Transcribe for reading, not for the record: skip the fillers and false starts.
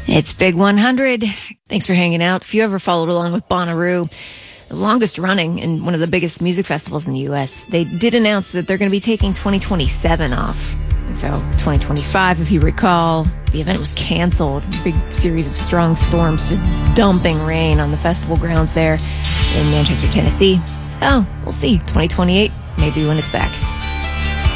It's Big 100. Thanks for hanging out. If you ever followed along with Bonnaroo, the longest running and one of the biggest music festivals in the U.S., they did announce that they're going to be taking 2027 off. And so 2025, if you recall, the event was canceled. A big series of strong storms just dumping rain on the festival grounds there in Manchester, Tennessee. So we'll see. 2028, maybe when it's back.